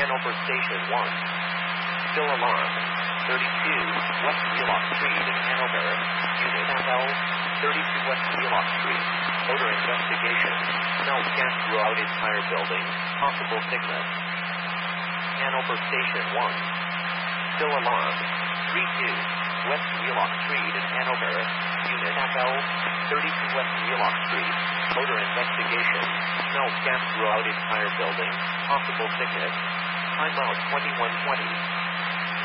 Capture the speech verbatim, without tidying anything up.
Hanover Station one. Still alarm. thirty-two West Wheelock Street in Hanover. Unit F L. thirty-two West Wheelock Street. Odor investigation. Smells gas throughout entire building. Possible sickness. Hanover Station one. Still alarm. thirty-two West Wheelock Street in Hanover. Unit F L. thirty-two West Wheelock Street. Odor investigation. Smells gas throughout entire building. Possible sickness. Time out twenty-one twenty.